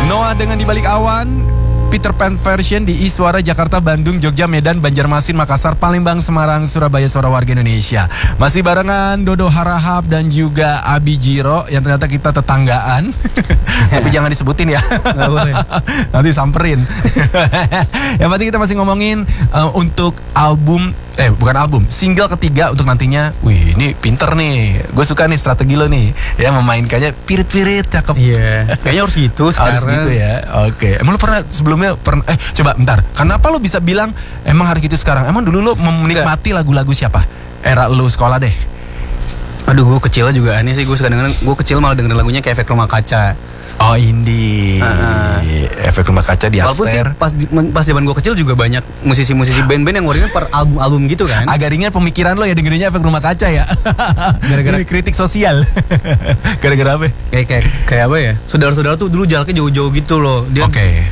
Noah dengan Di Balik Awan, Peter Pan version di Iswara, Jakarta, Bandung, Jogja, Medan, Banjarmasin, Makassar, Palembang, Semarang, Surabaya, suara warga Indonesia. Masih barengan Dodo Harahap dan juga Abi Jiro yang ternyata kita tetanggaan. Tapi jangan disebutin ya. Nggak boleh. Nanti samperin. Yang penting kita masih ngomongin untuk single ketiga untuk nantinya. Wih, ini pinter nih. Gue suka nih strategi lo nih. Ya, memainkannya pirit-pirit, cakep. Iya. Kayaknya harus gitu sekarang. Harus gitu ya. Oke. Emang lo sebelumnya coba bentar. Kenapa lo bisa bilang emang harus gitu sekarang? Emang dulu lo menikmati lagu-lagu siapa? Era lo sekolah deh. Aduh, gue kecilnya juga aneh sih. Gue suka dengerin, gue kecil malah dengerin lagunya kayak Efek Rumah Kaca. Oh, indie. Efek Rumah Kaca di Walaupun sih Aster. pas zaman gue kecil juga banyak musisi-musisi band-band yang ngeluarin per album gitu kan. Agak ringan pemikiran lo ya dengerinnya Efek Rumah Kaca ya. Gara-gara ini kritik sosial. Gara-gara apa? Kayak apa ya? Saudara-saudara tuh dulu jaraknya jauh-jauh gitu loh. Dia Oke.